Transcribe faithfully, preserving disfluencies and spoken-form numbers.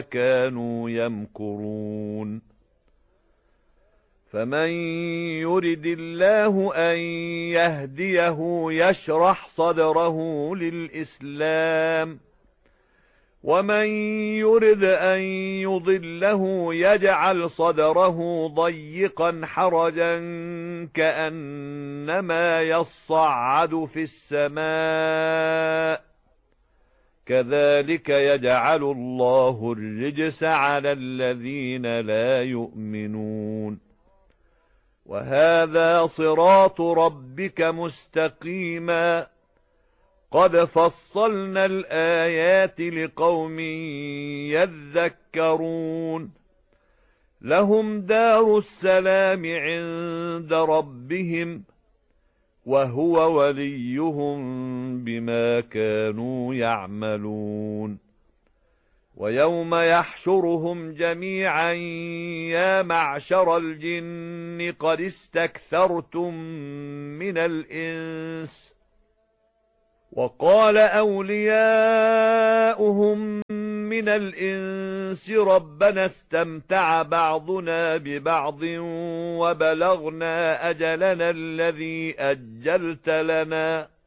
كانوا يمكرون فمن يرد الله أن يهديه يشرح صدره للإسلام ومن يرد أن يضله يجعل صدره ضيقا حرجا كأنما يصعد في السماء كذلك يجعل الله الرجس على الذين لا يؤمنون وهذا صراط ربك مستقيما قد فصلنا الآيات لقوم يذكرون لهم دار السلام عند ربهم وهو وليهم بما كانوا يعملون ويوم يحشرهم جميعا يا معشر الجن قد استكثرتم من الإنس وقال أولياؤهم من الإنس ربنا استمتع بعضنا ببعض وبلغنا أجلنا الذي أجلت لنا